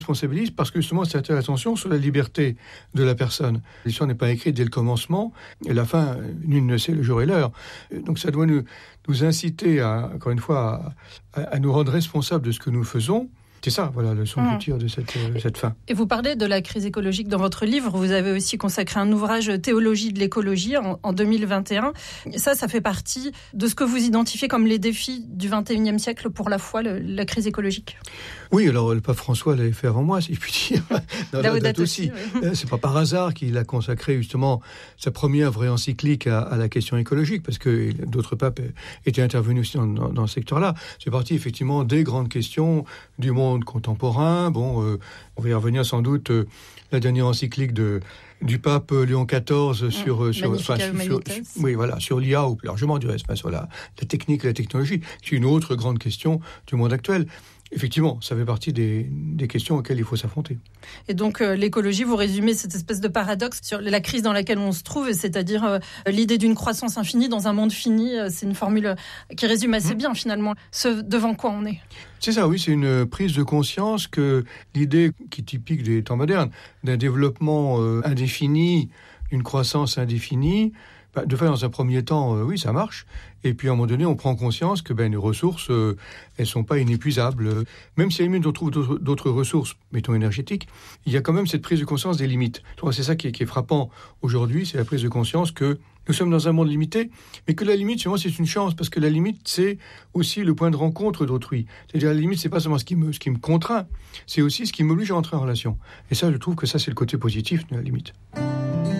responsabilise parce que justement, c'est attirer l'attention sur la liberté de la personne. L'histoire n'est pas écrite dès le commencement, et la fin, nul ne sait le jour et l'heure. Donc ça doit nous inciter, encore une fois, à nous rendre responsables de ce que nous faisons. C'est ça, voilà, le son que je tire de cette fin. Et vous parlez de la crise écologique dans votre livre. Vous avez aussi consacré un ouvrage Théologie de l'écologie en 2021. Ça fait partie de ce que vous identifiez comme les défis du XXIe siècle pour la foi, la crise écologique. Oui, alors le pape François l'avait fait avant moi, si je puis dire. Laudato aussi. Oui. C'est pas par hasard qu'il a consacré justement sa première vraie encyclique à la question écologique, parce que d'autres papes étaient intervenus aussi dans ce secteur-là. C'est parti effectivement des grandes questions du monde contemporain. On va y revenir sans doute. La dernière encyclique du pape Léon XIV sur l'IA, ou plus largement du reste, sur la technique et la technologie. C'est une autre grande question du monde actuel. Effectivement, ça fait partie des questions auxquelles il faut s'affronter. Et donc, l'écologie, vous résumez cette espèce de paradoxe sur la crise dans laquelle on se trouve, c'est-à-dire l'idée d'une croissance infinie dans un monde fini. C'est une formule qui résume assez bien, finalement, ce devant quoi on est. C'est ça, oui, c'est une prise de conscience que l'idée qui est typique des temps modernes, d'un développement indéfini, d'une croissance indéfinie, de faire dans un premier temps, oui, ça marche. Et puis à un moment donné, on prend conscience que les ressources, elles sont pas inépuisables. Même si à la limite on trouve d'autres ressources, mettons énergétiques, il y a quand même cette prise de conscience des limites. Donc, c'est ça qui est frappant aujourd'hui, c'est la prise de conscience que nous sommes dans un monde limité, mais que la limite, souvent, c'est une chance, parce que la limite, c'est aussi le point de rencontre d'autrui. C'est-à-dire, la limite, c'est pas seulement ce qui me contraint, c'est aussi ce qui m'oblige à entrer en relation. Et ça, je trouve que ça, c'est le côté positif de la limite.